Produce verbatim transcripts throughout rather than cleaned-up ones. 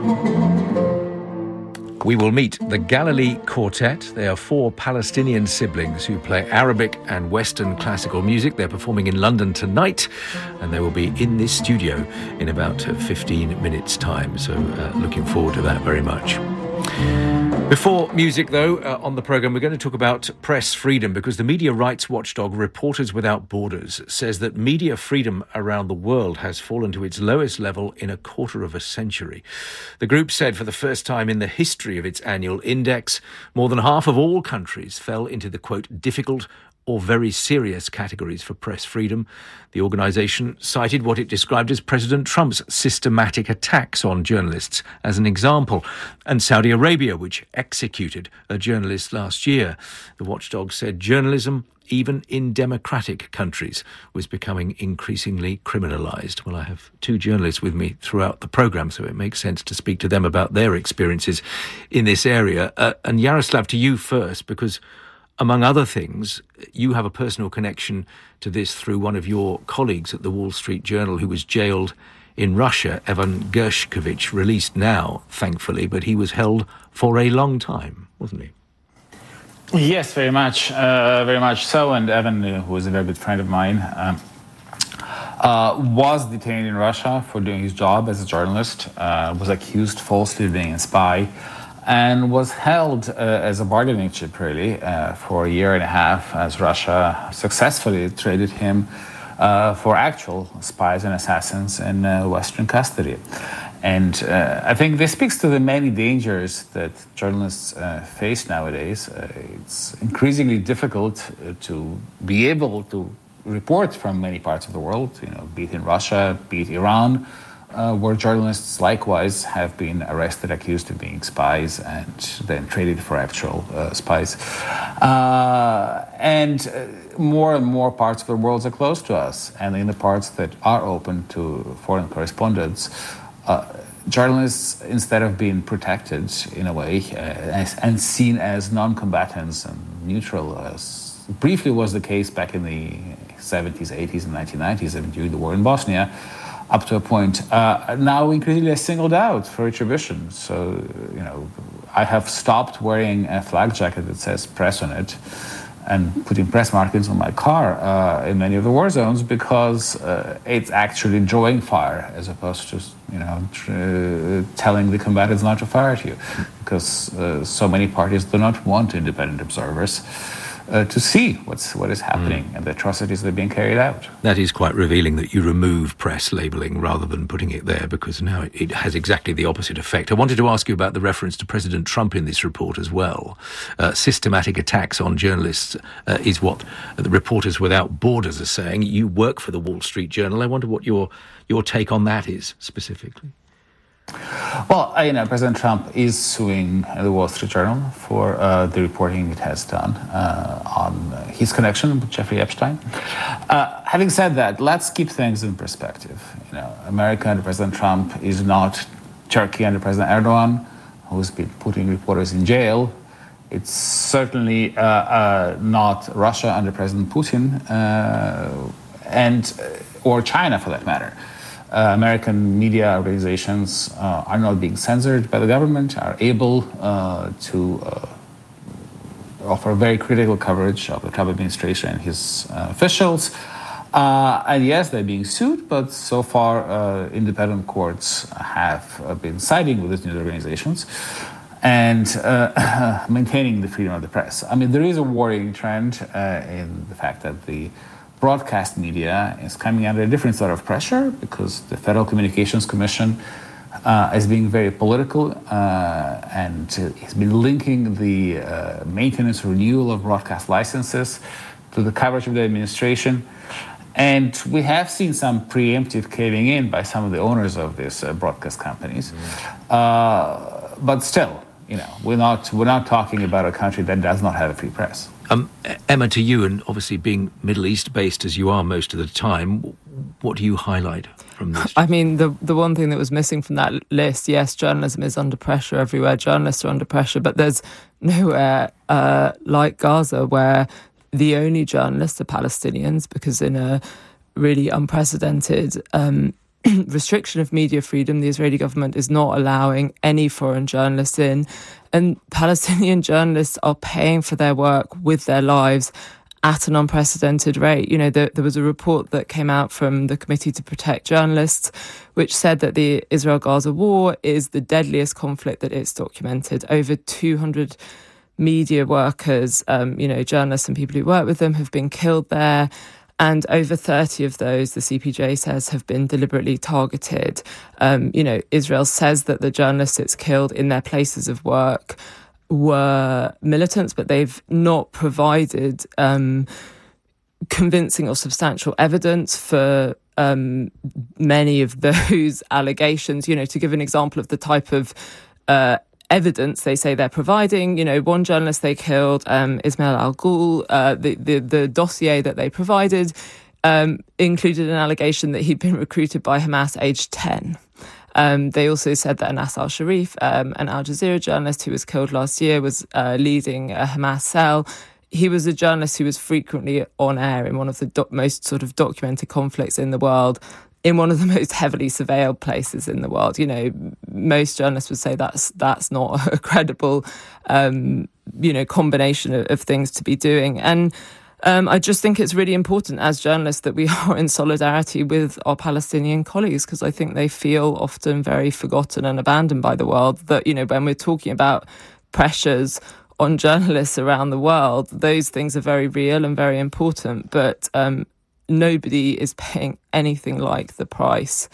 We will meet the Galilee Quartet. They are four Palestinian siblings who play Arabic and Western classical music. They're performing in London tonight, and they will be in this studio in about fifteen minutes' time. So uh, looking forward to that very much. Before music, though, uh, on the programme, we're going to talk about press freedom, because the media rights watchdog Reporters Without Borders says that media freedom around the world has fallen to its lowest level in a quarter of a century. The group said for the first time in the history of its annual index, more than half of all countries fell into the, quote, difficult or very serious categories for press freedom. The organisation cited what it described as President Trump's systematic attacks on journalists as an example, and Saudi Arabia, which executed a journalist last year. The watchdog said journalism, even in democratic countries, was becoming increasingly criminalised. Well, I have two journalists with me throughout the programme, so it makes sense to speak to them about their experiences in this area. Uh, and Yaroslav, to you first, because among other things, you have a personal connection to this through one of your colleagues at the Wall Street Journal who was jailed in Russia, Evan Gershkovich, released now, thankfully, but he was held for a long time, wasn't he? Yes, very much, uh, very much so. And Evan, uh, who was a very good friend of mine, um, uh, was detained in Russia for doing his job as a journalist, uh, was accused falsely of being a spy, and was held uh, as a bargaining chip, really, uh, for a year and a half, as Russia successfully traded him uh, for actual spies and assassins in uh, Western custody. And uh, I think this speaks to the many dangers that journalists uh, face nowadays. Uh, it's increasingly difficult uh, to be able to report from many parts of the world, you know, be it in Russia, be it Iran, Uh, where journalists likewise have been arrested, accused of being spies, and then traded for actual uh, spies. Uh, and uh, more and more parts of the world are close to us, and in the parts that are open to foreign correspondents, uh, journalists, instead of being protected in a way uh, as, and seen as non-combatants and neutral, as briefly was the case back in the seventies, eighties, and nineteen nineties, and during the war in Bosnia, up to a point, uh, now increasingly singled out for retribution. So, you know, I have stopped wearing a flak jacket that says press on it and putting press markings on my car uh, in many of the war zones, because uh, it's actually drawing fire as opposed to, you know, tr- telling the combatants not to fire at you, because uh, so many parties do not want independent observers Uh, to see what's what is happening mm. and the atrocities that are being carried out. That is quite revealing that you remove press labelling rather than putting it there, because now it, it has exactly the opposite effect. I wanted to ask you about the reference to President Trump in this report as well. Uh, systematic attacks on journalists uh, is what the Reporters Without Borders are saying. You work for the Wall Street Journal. I wonder what your your take on that is specifically. Well, you know, President Trump is suing the Wall Street Journal for uh, the reporting it has done uh, on his connection with Jeffrey Epstein. Uh, having said that, let's keep things in perspective. You know, America under President Trump is not Turkey under President Erdogan, who's been putting reporters in jail. It's certainly uh, uh, not Russia under President Putin, uh, and or China for that matter. Uh, American media organizations uh, are not being censored by the government, are able uh, to uh, offer very critical coverage of the Trump administration and his uh, officials. Uh, and yes, they're being sued, but so far uh, independent courts have uh, been siding with these news organizations and uh, maintaining the freedom of the press. I mean, there is a worrying trend uh, in the fact that the broadcast media is coming under a different sort of pressure, because the Federal Communications Commission uh, is being very political uh, and has been linking the uh, maintenance renewal of broadcast licenses to the coverage of the administration. And we have seen some preemptive caving in by some of the owners of these uh, broadcast companies. Mm. Uh, but still, you know, we're not we're not talking about a country that does not have a free press. Um, Emma, to you, and obviously being Middle East-based as you are most of the time, what do you highlight from this? I mean, the the one thing that was missing from that list, yes, journalism is under pressure everywhere. Journalists are under pressure, but there's nowhere uh, like Gaza where the only journalists are Palestinians, because in a really unprecedented um, restriction of media freedom. The Israeli government is not allowing any foreign journalists in, and Palestinian journalists are paying for their work with their lives at an unprecedented rate. You know, there, there was a report that came out from the Committee to Protect Journalists, which said that the Israel-Gaza war is the deadliest conflict that it's documented. Over two hundred media workers, um, you know, journalists and people who work with them have been killed there. And over thirty of those, the C P J says, have been deliberately targeted. Um, you know, Israel says that the journalists it's killed in their places of work were militants, but they've not provided um, convincing or substantial evidence for um, many of those allegations. You know, to give an example of the type of uh, evidence they say they're providing, you know, one journalist they killed, um, Ismail Al-Ghul, uh, the, the, the dossier that they provided um, included an allegation that he'd been recruited by Hamas aged ten. Um, they also said that Anas al-Sharif, um, an Al Jazeera journalist who was killed last year, was uh, leading a Hamas cell. He was a journalist who was frequently on air in one of the do- most sort of documented conflicts in the world, in one of the most heavily surveilled places in the world. You know, most journalists would say that's that's not a credible, um, you know, combination of, of things to be doing. And Um, I just think it's really important as journalists that we are in solidarity with our Palestinian colleagues, because I think they feel often very forgotten and abandoned by the world. That, you know, when we're talking about pressures on journalists around the world, those things are very real and very important. But um, nobody is paying anything like the price.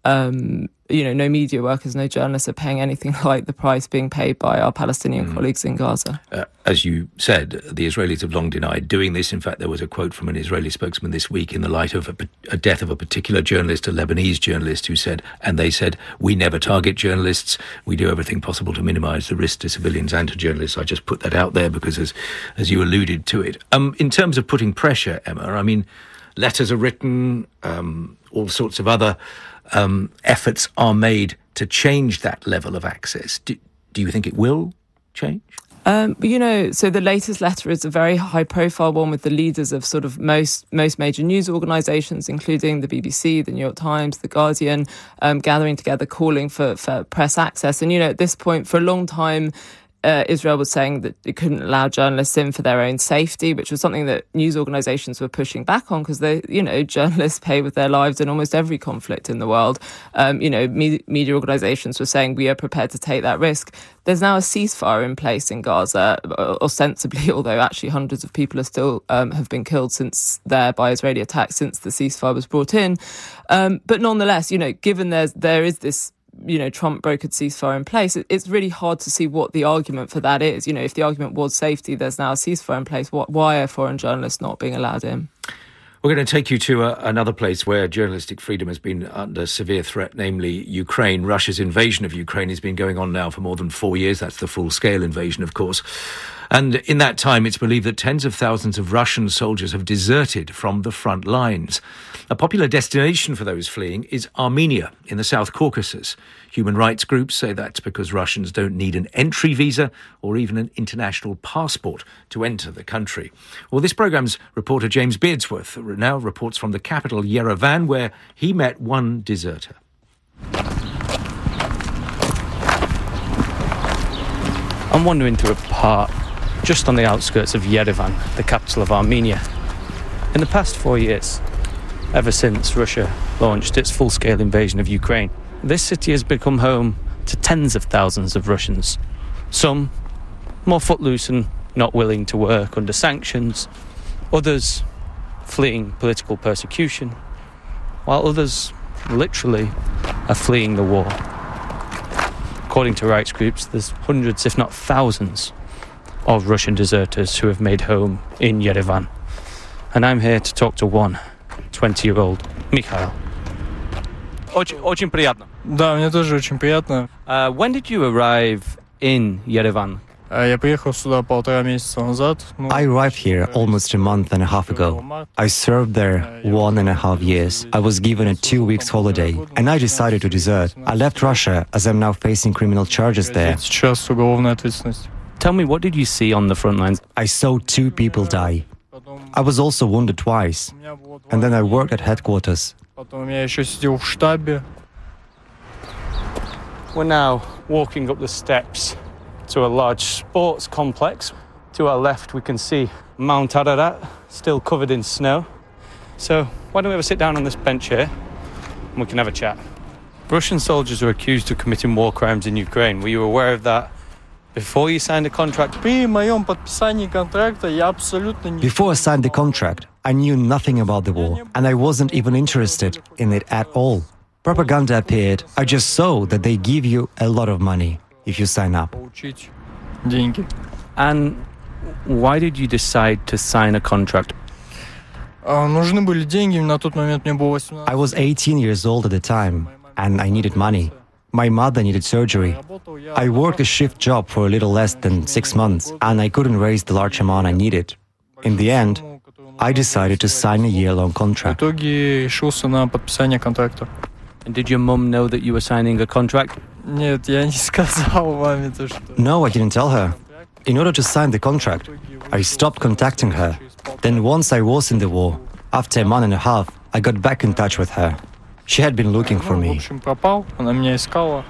Um, you know, no media workers, no journalists are paying anything like the price being paid by our Palestinian mm. colleagues in Gaza. Uh, as you said, the Israelis have long denied doing this. In fact, there was a quote from an Israeli spokesman this week in the light of a, a death of a particular journalist, a Lebanese journalist, who said, and they said, we never target journalists. We do everything possible to minimise the risk to civilians and to journalists. I just put that out there because, as as you alluded to it, um, in terms of putting pressure, Emma, I mean, letters are written, um, all sorts of other Um, efforts are made to change that level of access. Do, do you think it will change? Um, you know, so the latest letter is a very high-profile one with the leaders of sort of most most major news organisations, including the B B C, the New York Times, the Guardian, um, gathering together, calling for, for press access. And, you know, at this point, for a long time, Uh, Israel was saying that it couldn't allow journalists in for their own safety, which was something that news organisations were pushing back on, because they, you know, journalists pay with their lives in almost every conflict in the world. Um, you know, me- media organisations were saying we are prepared to take that risk. There's now a ceasefire in place in Gaza, ostensibly, although actually hundreds of people are still um, have been killed since there by Israeli attacks since the ceasefire was brought in. Um, but nonetheless, you know, given there's there is this, you know, Trump brokered ceasefire in place, it's really hard to see what the argument for that is. You know, if the argument was safety, there's now a ceasefire in place. What, why are foreign journalists not being allowed in? We're going to take you to a, another place where journalistic freedom has been under severe threat, namely Ukraine. Russia's invasion of Ukraine has been going on now for more than four years. That's the full-scale invasion, of course. And in that time, it's believed that tens of thousands of Russian soldiers have deserted from the front lines. A popular destination for those fleeing is Armenia in the South Caucasus. Human rights groups say that's because Russians don't need an entry visa or even an international passport to enter the country. Well, this programme's reporter James Beardsworth now reports from the capital, Yerevan, where he met one deserter. I'm wandering through a park just on the outskirts of Yerevan, the capital of Armenia. In the past four years, ever since Russia launched its full-scale invasion of Ukraine, this city has become home to tens of thousands of Russians. Some more footloose and not willing to work under sanctions, others fleeing political persecution, while others literally are fleeing the war. According to rights groups, there's hundreds, if not thousands, of Russian deserters who have made home in Yerevan. And I'm here to talk to one twenty-year-old, Mikhail. Очень, очень приятно. Да, мне тоже очень приятно. Uh, when did you arrive in Yerevan? Я приехал сюда полтора месяца назад. I arrived here almost a month and a half ago. I served there one and a half years. I was given a two weeks holiday, and I decided to desert. I left Russia as I'm now facing criminal charges there. Сейчас уголовная ответственность. Tell me, what did you see on the front lines? I saw two people die. I was also wounded twice. And then I worked at headquarters. Потом я еще сидел в штабе. We're now walking up the steps to a large sports complex. To our left, we can see Mount Ararat, still covered in snow. So why don't we have a sit down on this bench here and we can have a chat. Russian soldiers are accused of committing war crimes in Ukraine. Were you aware of that before you signed a contract? При моем подписании контракта я абсолютно не... Before I signed the contract, I knew nothing about the war, and I wasn't even interested in it at all. Propaganda appeared. I just saw that they give you a lot of money if you sign up. Получить деньги. And why did you decide to sign a contract? А, нужны были деньги, на тот момент мне было восемнадцать. I was eighteen years old at the time, and I needed money. My mother needed surgery. I worked a shift job for a little less than six months, and I couldn't raise the large amount I needed. In the end, I decided to sign a year-long В contract. итоге решился на подписание контракта. And did your mum know that you were signing a contract? Нет, я не сказал маме то, что... No, I didn't tell her. In order to sign the contract, I stopped contacting her. Then once I was in the war, after a month and a half, I got back in touch with her. She had been looking for В me. общем, пропал, она меня искала.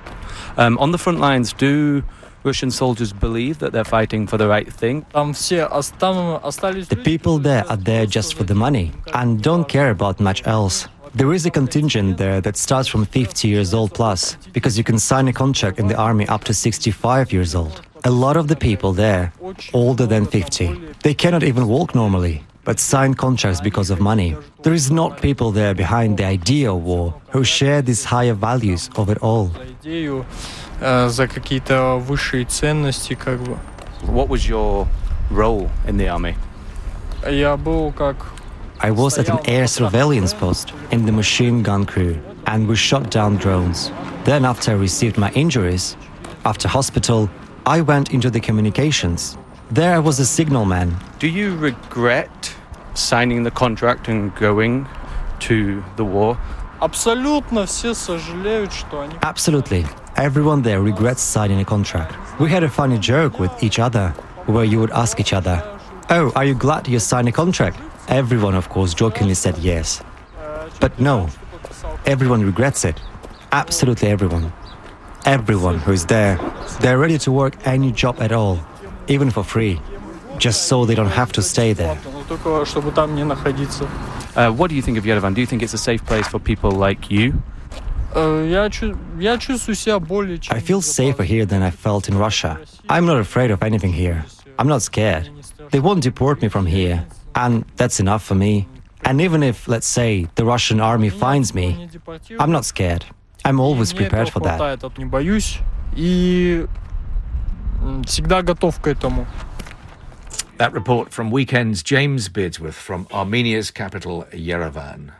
Um, on the front lines, do Russian soldiers believe that they're fighting for the right thing? Там все остан- остались... The people there are there just for the money and don't care about much else. There is a contingent there that starts from fifty years old plus, because you can sign a contract in the army up to sixty-five years old. A lot of the people there, older than fifty, they cannot even walk normally, but sign contracts because of money. There is not people there behind the idea of war who share these higher values of it all. За идею, э, за какие-то высшие ценности, как бы. What was your role in the army? Я был как... I was at an air surveillance post in the machine gun crew, and we shot down drones. Then after I received my injuries, after hospital, I went into the communications. There I was a signalman. Do you regret signing the contract and going to the war? Абсолютно все сожалеют, что они... Absolutely. Everyone there regrets signing a contract. We had a funny joke with each other, where you would ask each other, "Oh, are you glad you signed a contract?" Everyone, of course, jokingly said yes. But no, everyone regrets it. Absolutely everyone. Everyone who is there, they're ready to work any job at all, even for free, just so they don't have to stay there. Но только чтобы там не находиться. Uh, what do you think of Yerevan? Do you think it's a safe place for people like you? Э, Я чу- я чувствую себя более чем... I feel safer here than I felt in Russia. I'm not afraid of anything here. I'm not scared. They won't deport me from here, and that's enough for me. And even if, let's say, the Russian army finds me, I'm not scared. I'm always Мне prepared этого for that. хватает, от- не боюсь и м, всегда готов к этому. That report from Weekend's James Beardsworth from Armenia's capital, Yerevan.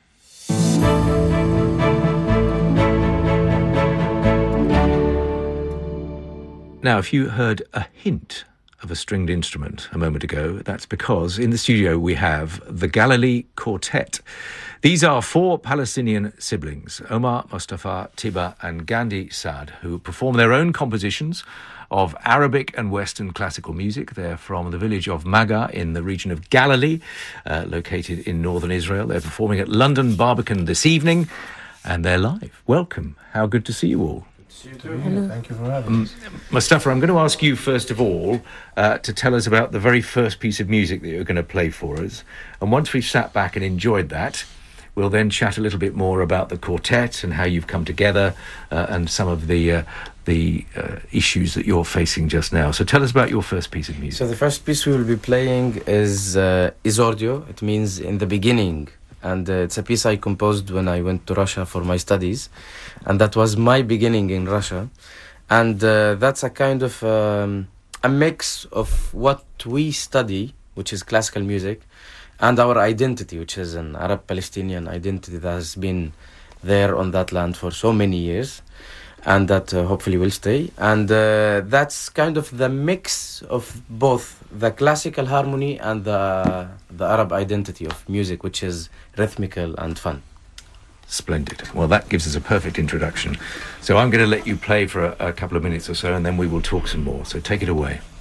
Now, if you heard a hint of a stringed instrument a moment ago, that's because in the studio we have the Galilee Quartet. These are four Palestinian siblings, Omar, Mustafa, Tiba and Gandhi Saad, who perform their own compositions of Arabic and Western classical music. They're from the village of Maga in the region of Galilee, uh, located in northern Israel. They're performing at London Barbican this evening, and they're live. Welcome. How good to see you all. Hello. Thank you for having us. Mustafa, I'm going to ask you first of all uh, to tell us about the very first piece of music that you're going to play for us. And once we've sat back and enjoyed that, we'll then chat a little bit more about the quartet and how you've come together uh, and some of the uh, the uh, issues that you're facing just now. So tell us about your first piece of music. So the first piece we will be playing is uh, Isordio. It means in the beginning. And uh, it's a piece I composed when I went to Russia for my studies. And that was my beginning in Russia. And uh, that's a kind of um, a mix of what we study, which is classical music, and our identity, which is an Arab-Palestinian identity that has been there on that land for so many years, and that uh, hopefully will stay. And uh, that's kind of the mix of both the classical harmony and the, the Arab identity of music, which is rhythmical and fun. Splendid. Well, that gives us a perfect introduction. So I'm going to let you play for a, a couple of minutes or so, and then we will talk some more. So take it away.